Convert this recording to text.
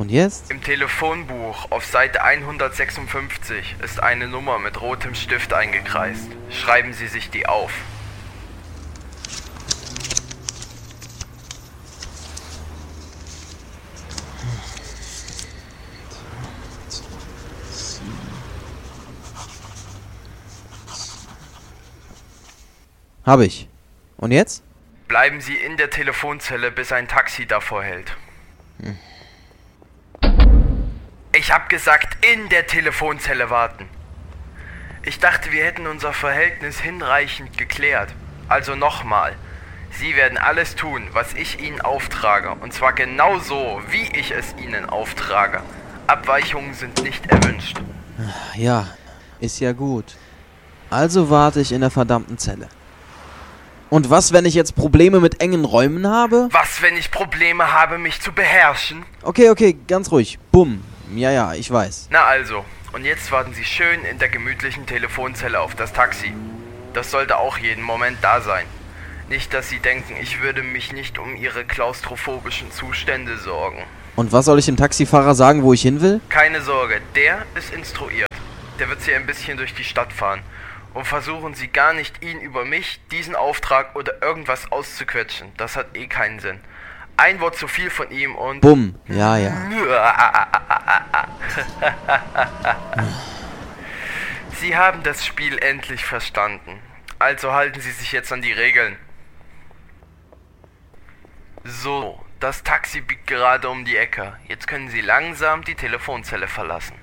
Und jetzt? Im Telefonbuch auf Seite 156 ist eine Nummer mit rotem Stift eingekreist. Schreiben Sie sich die auf. Habe ich. Und jetzt? Bleiben Sie in der Telefonzelle, bis ein Taxi davor hält. Ich hab gesagt, in der Telefonzelle warten. Ich dachte, wir hätten unser Verhältnis hinreichend geklärt. Also nochmal. Sie werden alles tun, was ich Ihnen auftrage. Und zwar genau so, wie ich es Ihnen auftrage. Abweichungen sind nicht erwünscht. Ja, ist ja gut. Also warte ich in der verdammten Zelle. Und was, wenn ich jetzt Probleme mit engen Räumen habe? Was, wenn ich Probleme habe, mich zu beherrschen? Okay, ganz ruhig. Bumm. Ja, ich weiß. Na also, und jetzt warten Sie schön in der gemütlichen Telefonzelle auf das Taxi. Das sollte auch jeden Moment da sein. Nicht, dass Sie denken, ich würde mich nicht um Ihre klaustrophobischen Zustände sorgen. Und was soll ich dem Taxifahrer sagen, wo ich hin will? Keine Sorge, der ist instruiert. Der wird Sie ein bisschen durch die Stadt fahren. Und versuchen Sie gar nicht, ihn über mich, diesen Auftrag oder irgendwas auszuquetschen. Das hat eh keinen Sinn. Ein Wort zu viel von ihm und... Bumm. Ja. Sie haben das Spiel endlich verstanden. Also halten Sie sich jetzt an die Regeln. So, das Taxi biegt gerade um die Ecke. Jetzt können Sie langsam die Telefonzelle verlassen.